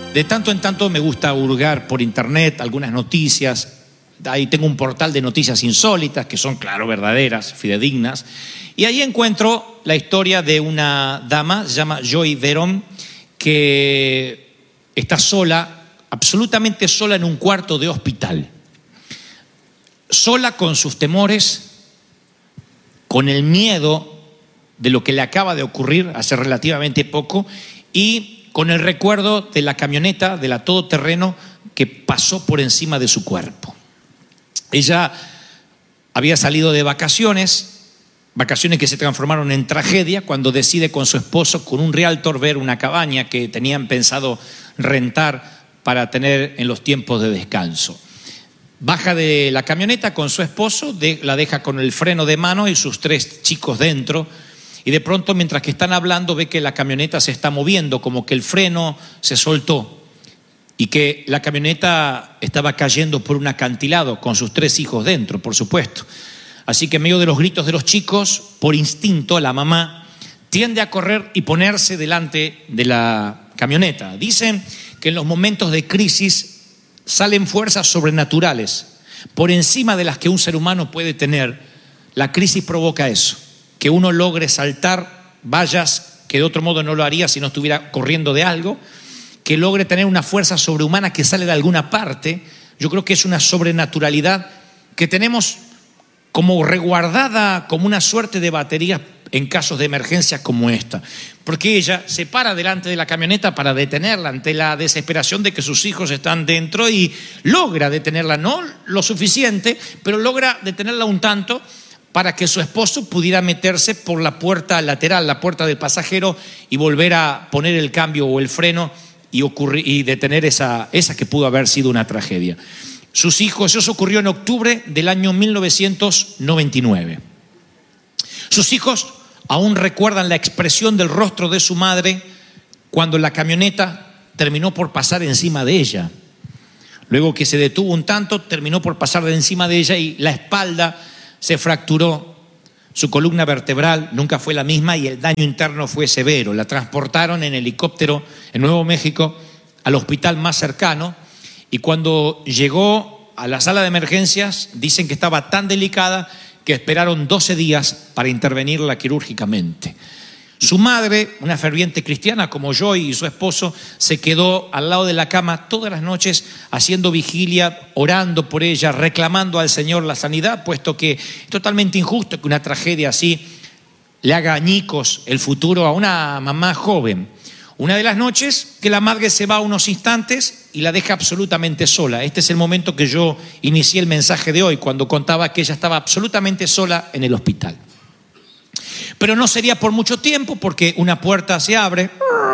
De tanto en tanto me gusta hurgar por internet algunas noticias. Ahí tengo un portal de noticias insólitas que son, claro, verdaderas, fidedignas. Y ahí encuentro la historia de una dama, se llama Joy Verón, que está sola, absolutamente sola en un cuarto de hospital. Sola con sus temores, con el miedo de lo que le acaba de ocurrir hace relativamente poco y con el recuerdo de la camioneta, de la todoterreno que pasó por encima de su cuerpo. Ella había salido de vacaciones que se transformaron en tragedia cuando decide con su esposo, con un realtor, ver una cabaña que tenían pensado rentar para tener en los tiempos de descanso. Baja de la camioneta con su esposo, la deja con el freno de mano y sus 3 chicos dentro. Y de pronto, mientras que están hablando, ve que la camioneta se está moviendo, como que el freno se soltó y que la camioneta estaba cayendo por un acantilado con sus 3 hijos dentro, por supuesto. Así que en medio de los gritos de los chicos, por instinto, la mamá tiende a correr y ponerse delante de la camioneta. Dicen que en los momentos de crisis salen fuerzas sobrenaturales por encima de las que un ser humano puede tener. La crisis provoca eso, que uno logre saltar vallas que de otro modo no lo haría si no estuviera corriendo de algo, que logre tener una fuerza sobrehumana que sale de alguna parte. Yo creo que es una sobrenaturalidad que tenemos como resguardada, como una suerte de batería en casos de emergencia como esta. Porque ella se para delante de la camioneta para detenerla ante la desesperación de que sus hijos están dentro y logra detenerla, no lo suficiente, pero logra detenerla un tanto para que su esposo pudiera meterse por la puerta lateral, la puerta del pasajero, y volver a poner el cambio o el freno y detener esa que pudo haber sido una tragedia. Sus hijos, eso ocurrió en octubre del año 1999. Sus hijos aún recuerdan la expresión del rostro de su madre cuando la camioneta terminó por pasar encima de ella. Luego que se detuvo un tanto, terminó por pasar de encima de ella y la espalda se fracturó, su columna vertebral nunca fue la misma y el daño interno fue severo. La transportaron en helicóptero en Nuevo México al hospital más cercano y cuando llegó a la sala de emergencias dicen que estaba tan delicada que esperaron 12 días para intervenirla quirúrgicamente. Su madre, una ferviente cristiana como Joy y su esposo, se quedó al lado de la cama todas las noches haciendo vigilia, orando por ella, reclamando al Señor la sanidad, puesto que es totalmente injusto que una tragedia así le haga añicos el futuro a una mamá joven. Una de las noches que la madre se va unos instantes y la deja absolutamente sola. Este es el momento que yo inicié el mensaje de hoy, cuando contaba que ella estaba absolutamente sola en el hospital. Pero no sería por mucho tiempo porque una puerta se abre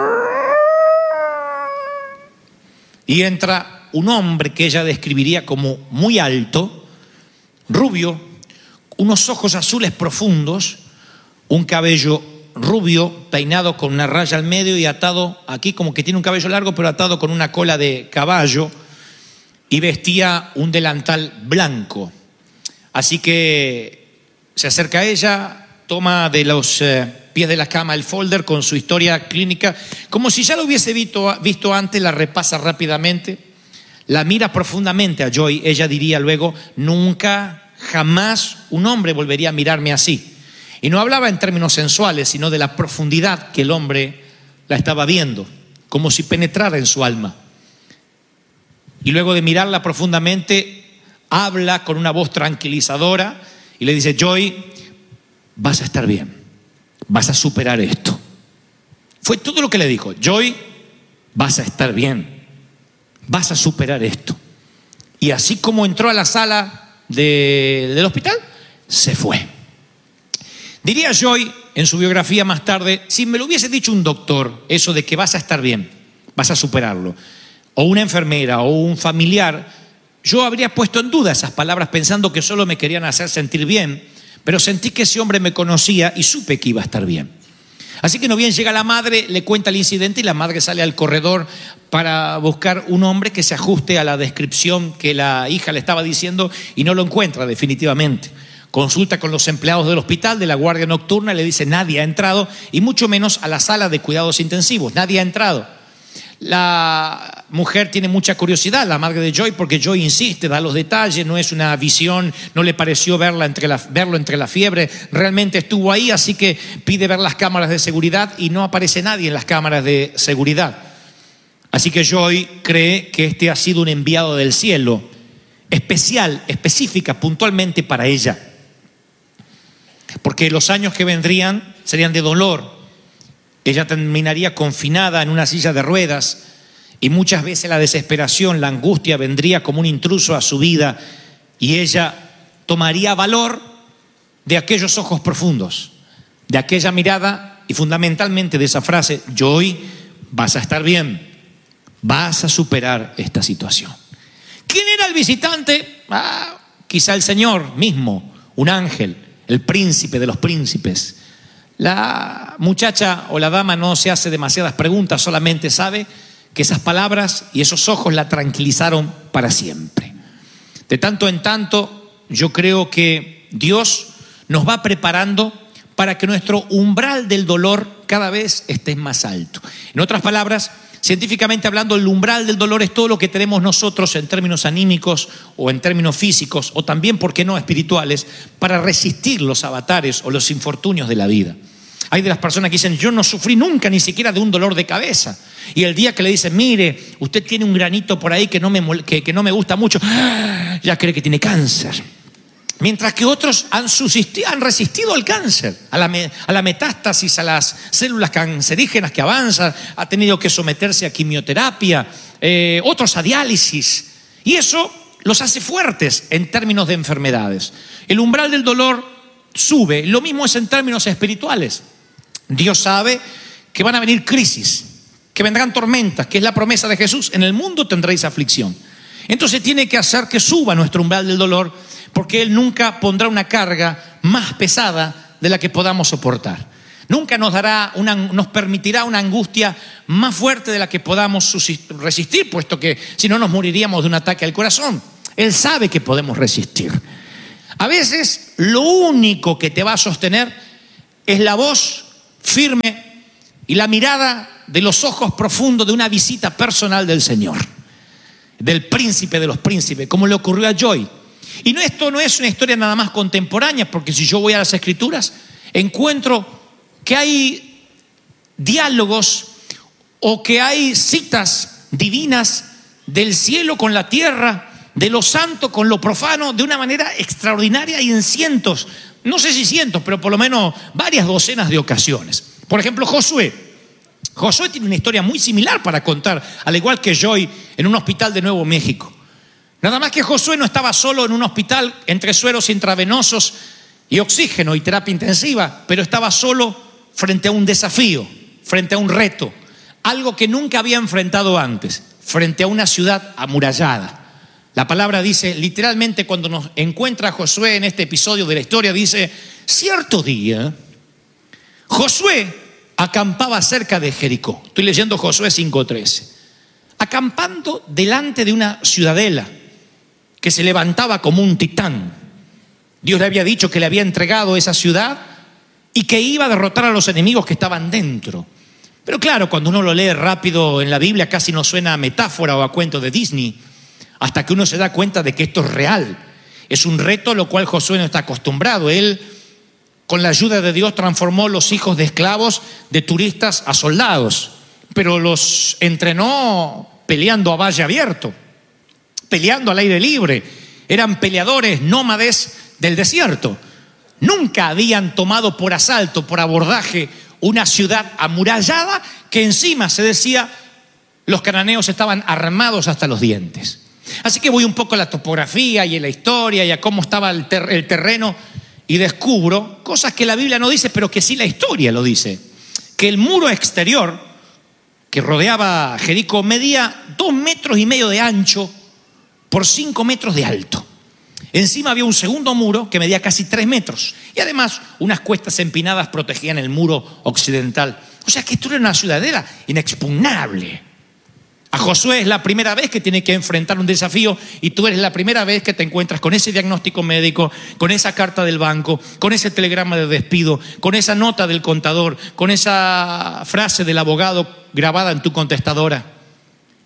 y entra un hombre que ella describiría como muy alto, rubio, unos ojos azules profundos, un cabello rubio peinado con una raya al medio y atado aquí, como que tiene un cabello largo pero atado con una cola de caballo, y vestía un delantal blanco. Así que se acerca a ella, toma de los pies de la cama el folder con su historia clínica, como si ya lo hubiese visto antes, la repasa rápidamente, la mira profundamente a Joy. Ella diría luego: nunca, jamás un hombre volvería a mirarme así. Y no hablaba en términos sensuales, sino de la profundidad que el hombre la estaba viendo, como si penetrara en su alma. Y luego de mirarla profundamente, habla con una voz tranquilizadora y le dice: Joy, vas a estar bien, vas a superar esto. Fue todo lo que le dijo. Joy, vas a estar bien, vas a superar esto. Y así como entró a la sala del hospital, se fue. Diría Joy en su biografía más tarde: si me lo hubiese dicho un doctor, eso de que vas a estar bien, vas a superarlo, o una enfermera o un familiar, yo habría puesto en duda esas palabras pensando que solo me querían hacer sentir bien, pero sentí que ese hombre me conocía y supe que iba a estar bien. Así que no bien llega la madre, le cuenta el incidente y la madre sale al corredor para buscar un hombre que se ajuste a la descripción que la hija le estaba diciendo y no lo encuentra definitivamente. Consulta con los empleados del hospital, de la guardia nocturna, y le dice: nadie ha entrado, y mucho menos a la sala de cuidados intensivos, nadie ha entrado. La mujer tiene mucha curiosidad, la madre de Joy, porque Joy insiste, da los detalles, no es una visión, no le pareció verlo entre la fiebre, realmente estuvo ahí, así que pide ver las cámaras de seguridad y no aparece nadie en las cámaras de seguridad. Así que Joy cree que este ha sido un enviado del cielo, especial, específica, puntualmente para ella. Porque los años que vendrían serían de dolor. Ella terminaría confinada en una silla de ruedas y muchas veces la desesperación, la angustia vendría como un intruso a su vida y ella tomaría valor de aquellos ojos profundos, de aquella mirada y fundamentalmente de esa frase: Joy, vas a estar bien, vas a superar esta situación. ¿Quién era el visitante? Quizá el Señor mismo, un ángel, el príncipe de los príncipes. La muchacha o la dama no se hace demasiadas preguntas, solamente sabe que esas palabras y esos ojos la tranquilizaron para siempre. De tanto en tanto, yo creo que Dios nos va preparando para que nuestro umbral del dolor cada vez esté más alto. En otras palabras, científicamente hablando, el umbral del dolor es todo lo que tenemos nosotros en términos anímicos o en términos físicos o también, ¿por qué no?, espirituales, para resistir los avatares o los infortunios de la vida. Hay de las personas que dicen: yo no sufrí nunca ni siquiera de un dolor de cabeza. Y el día que le dicen: mire, usted tiene un granito por ahí que no me gusta mucho, ya cree que tiene cáncer. Mientras que otros han resistido al cáncer, a la metástasis, a las células cancerígenas que avanzan, ha tenido que someterse a quimioterapia, otros a diálisis. Y eso los hace fuertes en términos de enfermedades. El umbral del dolor sube, lo mismo es en términos espirituales. Dios sabe que van a venir crisis, que vendrán tormentas, que es la promesa de Jesús: en el mundo tendréis aflicción. Entonces tiene que hacer que suba nuestro umbral del dolor, porque Él nunca pondrá una carga más pesada de la que podamos soportar. Nunca nos permitirá una angustia más fuerte de la que podamos resistir, puesto que si no nos moriríamos de un ataque al corazón. Él sabe que podemos resistir. A veces lo único que te va a sostener es la voz firme y la mirada de los ojos profundos de una visita personal del Señor, del príncipe de los príncipes, como le ocurrió a Joy. Y esto no es una historia nada más contemporánea, porque si yo voy a las Escrituras, encuentro que hay diálogos o que hay citas divinas del cielo con la tierra, de lo santo con lo profano, de una manera extraordinaria y en cientos, no sé si cientos, pero por lo menos varias docenas de ocasiones. Por ejemplo, Josué tiene una historia muy similar para contar, al igual que Joy, en un hospital de Nuevo México. Nada más que Josué no estaba solo en un hospital entre sueros intravenosos y oxígeno y terapia intensiva, pero estaba solo frente a un desafío, frente a un reto, algo que nunca había enfrentado antes, frente a una ciudad amurallada. La palabra dice, literalmente, cuando nos encuentra Josué en este episodio de la historia, dice: cierto día, Josué acampaba cerca de Jericó. Estoy leyendo Josué 5:13. Acampando delante de una ciudadela que se levantaba como un titán. Dios le había dicho que le había entregado esa ciudad y que iba a derrotar a los enemigos que estaban dentro. Pero claro, cuando uno lo lee rápido en la Biblia, casi no suena a metáfora o a cuento de Disney, hasta que uno se da cuenta de que esto es real. Es un reto a lo cual Josué no está acostumbrado. Él, con la ayuda de Dios, transformó los hijos de esclavos, de turistas, a soldados, pero los entrenó peleando a valle abierto, peleando al aire libre. Eran peleadores nómades del desierto. Nunca habían tomado por asalto, por abordaje, una ciudad amurallada que encima se decía los cananeos estaban armados hasta los dientes. Así que voy un poco a la topografía y a la historia y a cómo estaba el terreno y descubro cosas que la Biblia no dice, pero que sí la historia lo dice. Que el muro exterior que rodeaba Jericó medía 2,5 metros de ancho por 5 metros de alto. Encima había un segundo muro que medía casi 3 metros. Y además unas cuestas empinadas protegían el muro occidental. O sea que esto era una ciudadela inexpugnable. A Josué es la primera vez que tiene que enfrentar un desafío y tú eres la primera vez que te encuentras con ese diagnóstico médico, con esa carta del banco, con ese telegrama de despido, con esa nota del contador, con esa frase del abogado grabada en tu contestadora.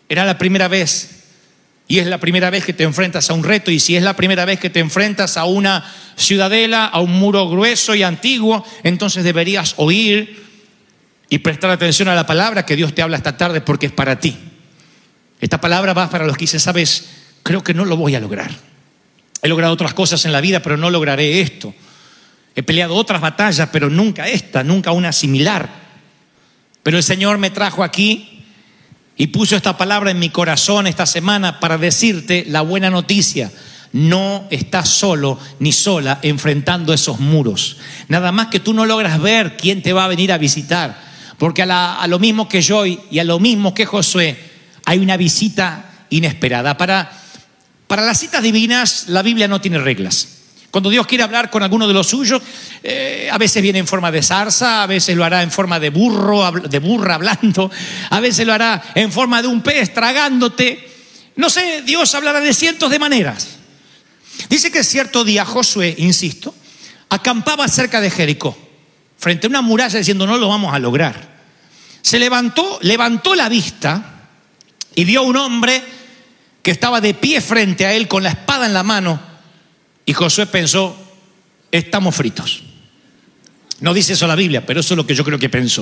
era la primera vez. Y es la primera vez que te enfrentas a un reto. Y si es la primera vez que te enfrentas a una ciudadela, a un muro grueso y antiguo, entonces deberías oír y prestar atención a la palabra que Dios te habla esta tarde, porque es para ti. Esta palabra va para los que dicen, sabes, creo que no lo voy a lograr. He logrado otras cosas en la vida, pero no lograré esto. He peleado otras batallas, pero nunca esta, nunca una similar. Pero el Señor me trajo aquí y puso esta palabra en mi corazón esta semana para decirte la buena noticia. No estás solo ni sola enfrentando esos muros. Nada más que tú no logras ver quién te va a venir a visitar. Porque a lo mismo que yo y a lo mismo que Josué, hay una visita inesperada. Para las citas divinas, la Biblia no tiene reglas. Cuando Dios quiere hablar con alguno de los suyos, a veces viene en forma de zarza, a veces lo hará en forma de burra hablando, a veces lo hará en forma de un pez tragándote. No sé, Dios hablará de cientos de maneras. Dice que cierto día Josué, insisto, acampaba cerca de Jericó, frente a una muralla diciendo, no lo vamos a lograr. Se levantó la vista y vio a un hombre que estaba de pie frente a él con la espada en la mano. Y Josué pensó, estamos fritos. No dice eso la Biblia, pero eso es lo que yo creo que pensó.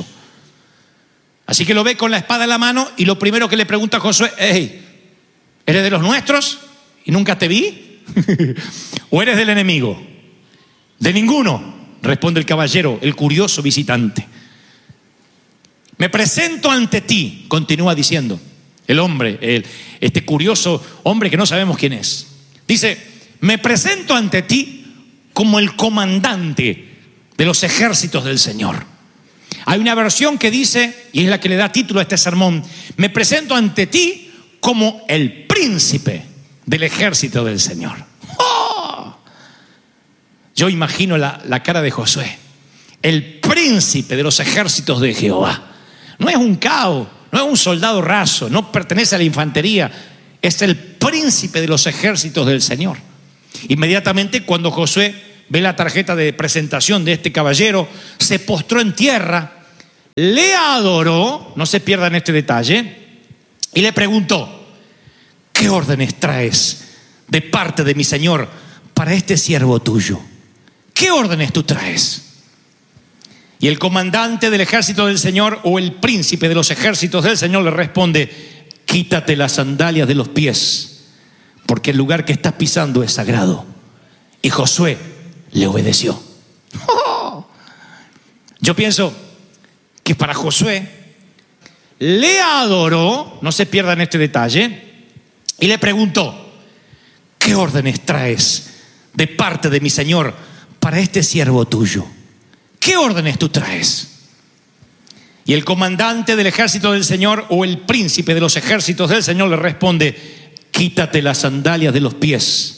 Así que lo ve con la espada en la mano y lo primero que le pregunta a Josué, hey, ¿eres de los nuestros y nunca te vi? ¿O eres del enemigo? De ninguno, responde el caballero, el curioso visitante. Me presento ante ti, continúa diciendo el hombre, este curioso hombre que no sabemos quién es. Dice, me presento ante ti como el comandante de los ejércitos del Señor. Hay una versión que dice, y es la que le da título a este sermón, me presento ante ti como el príncipe del ejército del Señor. ¡Oh! Yo imagino la cara de Josué, el príncipe de los ejércitos de Jehová. No es un cao, no es un soldado raso, no pertenece a la infantería, es el príncipe de los ejércitos del Señor. Inmediatamente cuando Josué ve la tarjeta de presentación de este caballero, se postró en tierra, le adoró, no se pierdan este detalle, y le preguntó, ¿qué órdenes traes de parte de mi Señor para este siervo tuyo? ¿Qué órdenes tú traes? Y el comandante del ejército del Señor, o el príncipe de los ejércitos del Señor, le responde, quítate las sandalias de los pies, porque el lugar que estás pisando es sagrado. Y Josué le obedeció. ¡Oh! Yo pienso que para Josué le adoró, no se pierdan este detalle, y le preguntó, ¿qué órdenes traes de parte de mi Señor para este siervo tuyo? ¿Qué órdenes tú traes? Y el comandante del ejército del Señor, o el príncipe de los ejércitos del Señor, le responde, quítate las sandalias de los pies,